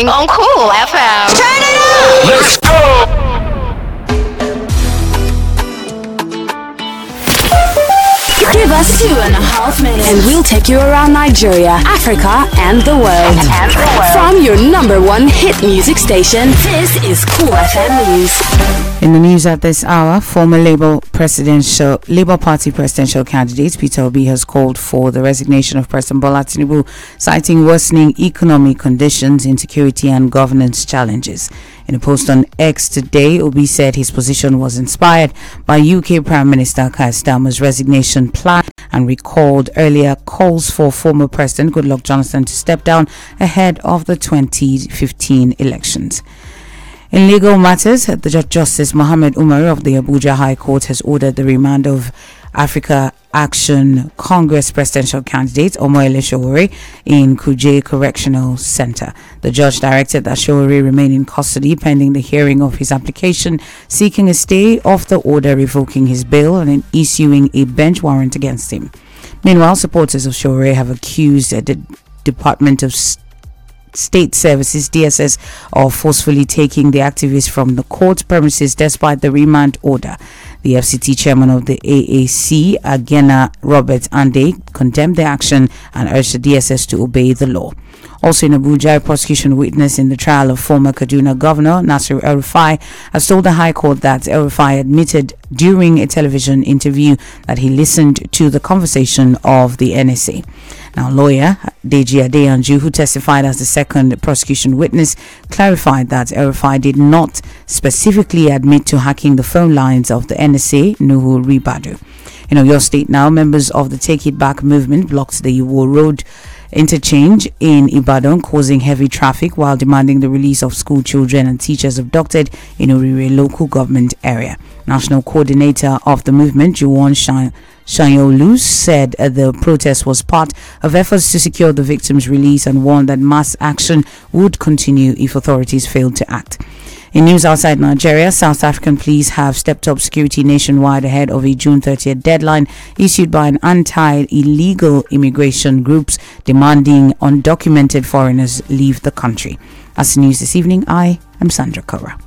morning on Cool FM. Turn it up! Let's go! Give us 2.5 minutes and we'll take you around Nigeria, Africa, and the world. From your number one hit music station, this is Cool FM News. In the news at this hour, former Labour Party presidential candidate Peter Obi has called for the resignation of President Bola Tinubu, citing worsening economic conditions, insecurity, and governance challenges. In a post on X today, Obi said his position was inspired by UK Prime Minister Keir Starmer's resignation plan and recalled earlier calls for former President Goodluck Jonathan to step down ahead of the 2015 elections. In legal matters, the Justice Mohammed Umar of the Abuja High Court has ordered the remand of Africa Action Congress presidential candidate Omoyele Sowore in Kuje Correctional Center. The judge directed that Sowore remain in custody pending the hearing of his application seeking a stay of the order revoking his bail and issuing a bench warrant against him. Meanwhile, supporters of Sowore have accused the Department of State Services DSS of forcefully taking the activist from the court premises despite the remand order. The FCT chairman of the AAC, Agena Robert Ande, condemned the action and urged the DSS to obey the law. Also in Abuja, a prosecution witness in the trial of former Kaduna Governor Nasir El-Rufai has told the High Court that El-Rufai admitted during a television interview that he listened to the conversation of the NSA. Now, lawyer Deji Adeyanju, who testified as the second prosecution witness, clarified that El-Rufai did not specifically admit to hacking the phone lines of the NSA, Nuhu Ribadu. In Oyo State now, members of the Take It Back movement blocked the Iwo Road interchange in Ibadan, causing heavy traffic while demanding the release of school children and teachers abducted in Orire local government area. National coordinator of the movement, Juwon Shanyolu, said the protest was part of efforts to secure the victims' release and warned that mass action would continue if authorities failed to act. In news outside Nigeria, South African police have stepped up security nationwide ahead of a June 30th deadline issued by an anti-illegal immigration groups demanding undocumented foreigners leave the country. As news this evening, I am Sandra Kora.